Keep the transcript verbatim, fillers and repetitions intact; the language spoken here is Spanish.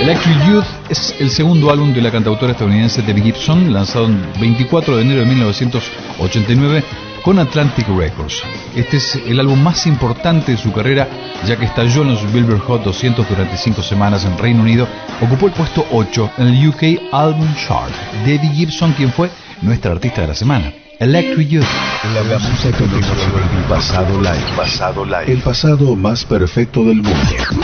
Electric Youth es el segundo álbum de la cantautora estadounidense Debbie Gibson, lanzado el veinticuatro de enero de mil novecientos ochenta y nueve con Atlantic Records. Este es el álbum más importante de su carrera, ya que estalló en los Billboard Hot doscientos durante cinco semanas en Reino Unido. Ocupó el puesto ocho en el U K Album Chart. Debbie Gibson, quien fue nuestra artista de la semana. Electric Youth. La música que nos recuerda el pasado live. Pasado live. El pasado más perfecto del mundo.